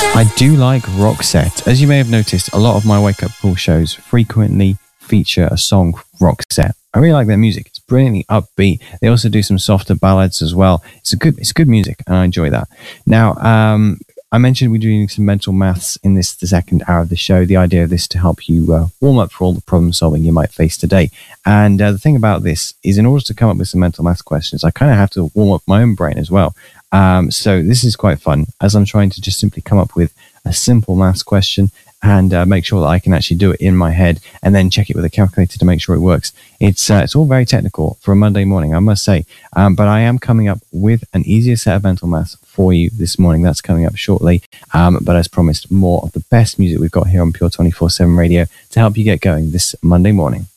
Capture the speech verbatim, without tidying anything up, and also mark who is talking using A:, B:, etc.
A: I do like Roxette. As you may have noticed, a lot of my Wake Up Call shows frequently feature a song Roxette. I really like their music. It's brilliantly upbeat. They also do some softer ballads as well. It's a good, it's good music, and I enjoy that. Now, um, I mentioned we're doing some mental maths in this the second hour of the show. The idea of this to help you uh, warm up for all the problem solving you might face today. And uh, the thing about this is, in order to come up with some mental maths questions, I kind of have to warm up my own brain as well. Um, so this is quite fun, as I'm trying to just simply come up with a simple maths question and uh, make sure that I can actually do it in my head and then check it with a calculator to make sure it works. It's uh, it's all very technical for a Monday morning, I must say. Um, but I am coming up with an easier set of mental maths for you this morning. That's coming up shortly. Um, but as promised, more of the best music we've got here on Pure twenty-four seven Radio to help you get going this Monday morning.